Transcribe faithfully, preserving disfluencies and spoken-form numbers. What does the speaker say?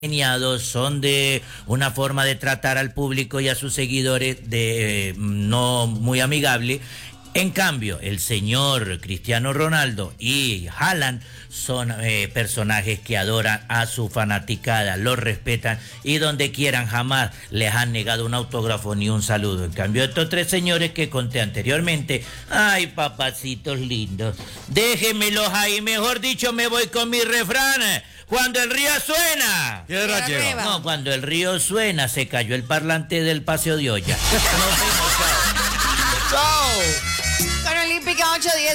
son de una forma de tratar al público y a sus seguidores de eh, no muy amigable. En cambio, el señor Cristiano Ronaldo y Haaland son eh, personajes que adoran a su fanaticada, los respetan y donde quieran jamás les han negado un autógrafo ni un saludo. En cambio, estos tres señores que conté anteriormente, ay, papacitos lindos, déjenmelos ahí, mejor dicho, me voy con mi refrán. Cuando el río suena. ¿Qué hora llegó? No, cuando el río suena, se cayó el parlante del paseo de olla. Nos vemos, chao. ¡Chao! Con Olímpica ocho diez.